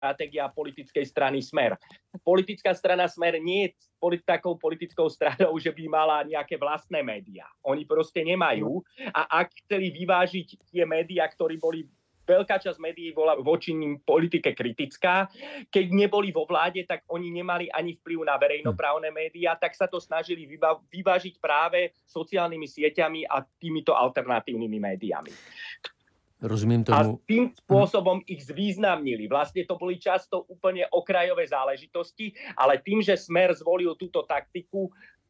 stratégia politickej strany Smer. Politická strana Smer nie je takou politickou stranou, že by mala nejaké vlastné médiá. Oni proste nemajú a ak chceli vyvážiť tie médiá, ktorí boli veľká časť médií bola voči nim politike kritická. Keď neboli vo vláde, tak oni nemali ani vplyv na verejnoprávne médiá, tak sa to snažili vyvážiť práve sociálnymi sieťami a týmito alternatívnymi médiami. Rozumím tomu. A tým spôsobom ich zvýznamnili. Vlastne to boli často úplne okrajové záležitosti, ale tým, že Smer zvolil túto taktiku,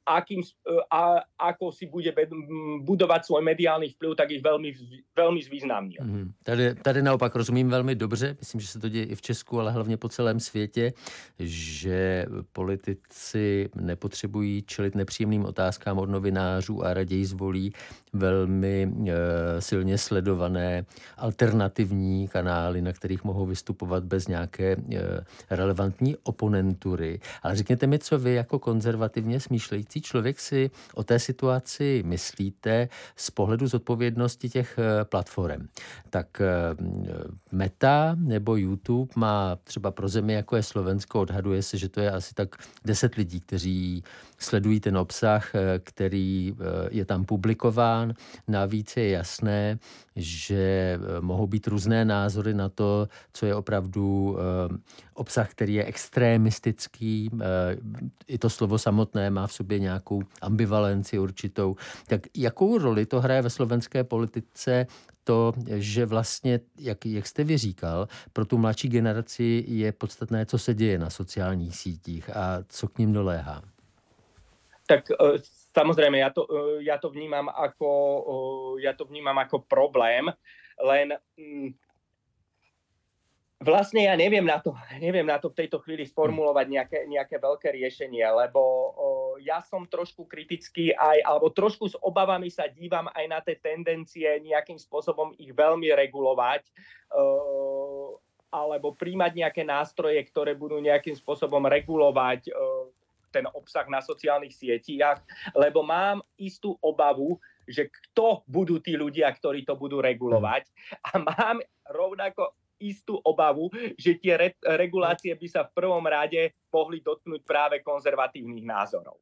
ako si bude budovat svůj mediální vplyv, tak ich velmi zvýznamnil. Tady naopak rozumím velmi dobře, myslím, že se to děje i v Česku, ale hlavně po celém světě, že politici nepotřebují čelit nepříjemným otázkám od novinářů a raději zvolí velmi silně sledované alternativní kanály, na kterých mohou vystupovat bez nějaké relevantní oponentury. Ale řekněte mi, co vy jako konzervativně smýšlející člověk si o té situaci myslíte z pohledu zodpovědnosti těch platform. Tak Meta nebo YouTube má třeba pro zemi, jako je Slovensko, odhaduje se, že to je asi tak 10 lidí, kteří sledují ten obsah, který je tam publikován. Navíc je jasné, že mohou být různé názory na to, co je opravdu obsah, který je extrémistický. I to slovo samotné má v sobě nějakou ambivalenci určitou. Tak jakou roli to hraje ve slovenské politice to, že vlastně, jak jste vy říkal, pro tu mladší generaci je podstatné, co se děje na sociálních sítích a co k ním doléhá? Tak samozrejme, ja to vnímam ako problém, len vlastne ja neviem na to v tejto chvíli sformulovať nejaké veľké riešenie, lebo ja som trošku kritický alebo trošku s obavami sa dívam aj na tie tendencie nejakým spôsobom ich veľmi regulovať alebo príjmať nejaké nástroje, ktoré budú nejakým spôsobom regulovať ten obsah na sociálnych sieťach, lebo mám istú obavu, že kto budú tí ľudia, ktorí to budú regulovať, a mám rovnako istú obavu, že tie regulácie by sa v prvom rade mohli dotknúť práve konzervatívnych názorov.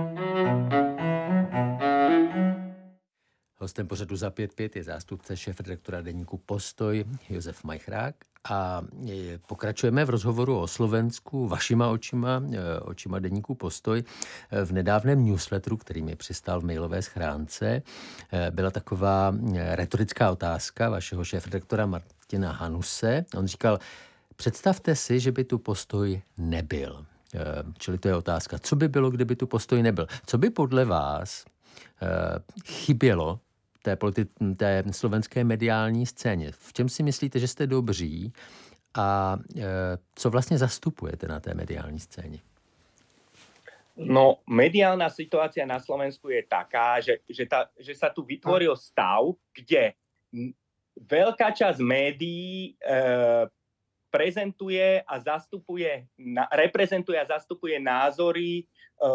Hostem pořadu Za 5-5 je zástupce šéfredaktora deníku Postoj Josef Majchrák a pokračujeme v rozhovoru o Slovensku vašima očima deníku Postoj. V nedávném newsletteru, který mi přistál v mailové schránce, byla taková retorická otázka vašeho šéfredaktora Martina Hanuse. On říkal, představte si, že by tu Postoj nebyl. Čili to je otázka, co by bylo, kdyby tu Postoj nebyl. Co by podle vás chybělo té slovenské mediální scéně? V čem si myslíte, že jste dobří a co vlastně zastupujete na té mediální scéně? No, mediálna situácia na Slovensku je taká, že sa tu vytvoril stav, kde veľká časť médií reprezentuje a zastupuje názory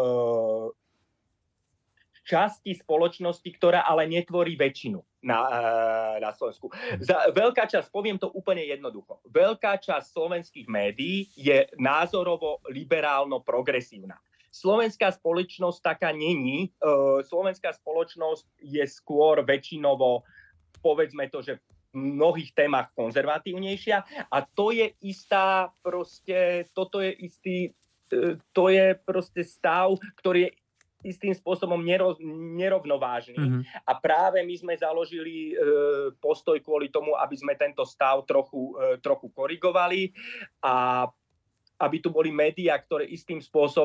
časti spoločnosti, ktorá ale netvorí väčšinu na Slovensku. Veľká časť, poviem to úplne jednoducho, veľká časť slovenských médií je názorovo liberálno-progresívna. Slovenská spoločnosť taká není. Slovenská spoločnosť je skôr väčšinovo, povedzme to, že v mnohých témach konzervatívnejšia, a to je istá proste, to je proste stav, ktorý je istým spôsobom nerovnovážny. A práve my sme založili Postoj kvôli tomu, aby sme tento stav trochu korigovali a aby tu boli médiá, ktoré istým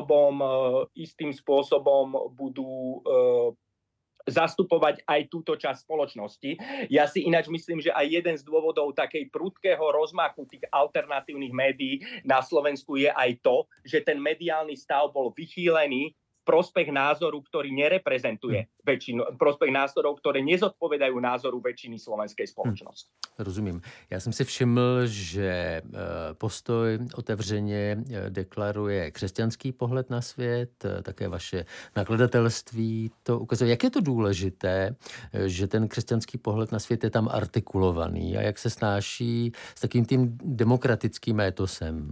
spôsobom budú zastupovať aj túto časť spoločnosti. Ja si ináč myslím, že aj jeden z dôvodov takej prudkého rozmachu tých alternatívnych médií na Slovensku je aj to, že ten mediálny stav bol vychýlený prospech názoru, ktorý nereprezentuje väčšinu, prospech názorov, ktoré nezodpovedajú názoru väčšiny slovenskej spoločnosti. Rozumím. Já jsem si všiml, že postoj otevřeně deklaruje křesťanský pohled na svět, také vaše nakladatelství to ukazuje. Jak je to důležité, že ten křesťanský pohled na svět je tam artikulovaný a jak se snáší s takým tím demokratickým étosem?